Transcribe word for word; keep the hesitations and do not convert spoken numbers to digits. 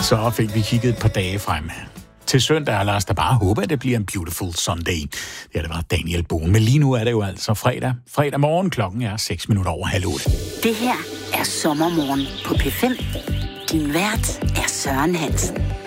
Så fik vi kigget et par dage frem. Til søndag, og lad os da bare håbe, at det bliver en beautiful Sunday. Det er det var Daniel Bohn, men lige nu er det jo altså fredag. Fredag morgen, klokken er seks minutter over halv otte. Det her er Sommermorgen på P fem. Din vært er Søren Hansen.